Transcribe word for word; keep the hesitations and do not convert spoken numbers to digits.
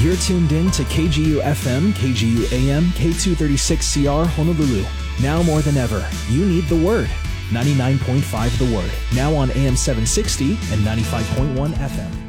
You're tuned in to K G U F M, K G U A M, K two thirty-six C R Honolulu. Now more than ever, you need the Word. ninety-nine point five The Word. Now on A M seven sixty and ninety-five point one F M.